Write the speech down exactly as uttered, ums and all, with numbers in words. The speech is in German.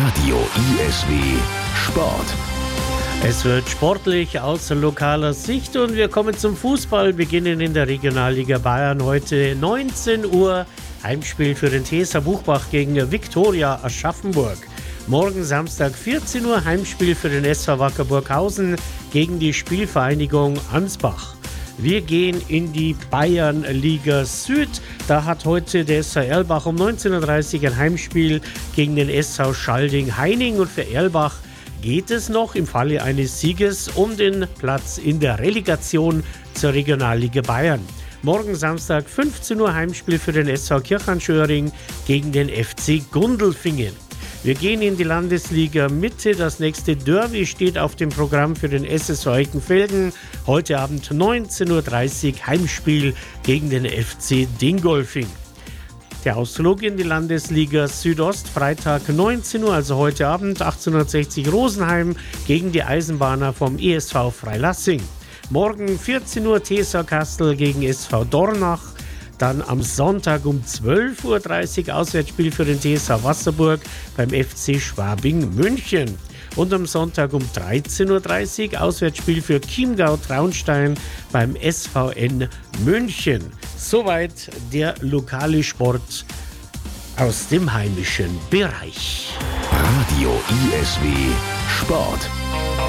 Radio I S W Sport. Es wird sportlich aus lokaler Sicht und wir kommen zum Fußball, beginnen in der Regionalliga Bayern heute neunzehn Uhr. Heimspiel für den T S V Buchbach gegen Viktoria Aschaffenburg. Morgen Samstag vierzehn Uhr Heimspiel für den S V Wacker Burghausen gegen die Spielvereinigung Ansbach. Wir gehen in die Bayernliga Süd. Da hat heute der S V Erlbach um neunzehn Uhr dreißig ein Heimspiel gegen den S V Schalding-Heining. Und für Erlbach geht es noch im Falle eines Sieges um den Platz in der Relegation zur Regionalliga Bayern. Morgen Samstag fünfzehn Uhr Heimspiel für den S V Kirchhahn-Schöring gegen den F C Gundelfingen. Wir gehen in die Landesliga Mitte. Das nächste Derby steht auf dem Programm für den S S V Eckenfelden. Heute Abend neunzehn Uhr dreißig Heimspiel gegen den F C Dingolfing. Der Ausflug in die Landesliga Südost, Freitag neunzehn Uhr, also heute Abend achtzehnhundertsechzig Rosenheim gegen die Eisenbahner vom E S V Freilassing. Morgen vierzehn Uhr T S V Kastel gegen S V Dornach. Dann am Sonntag um zwölf Uhr dreißig Auswärtsspiel für den T S V Wasserburg beim F C Schwabing München. Und am Sonntag um dreizehn Uhr dreißig Auswärtsspiel für Chiemgau Traunstein beim S V N München. Soweit der lokale Sport aus dem heimischen Bereich. Radio I S W Sport.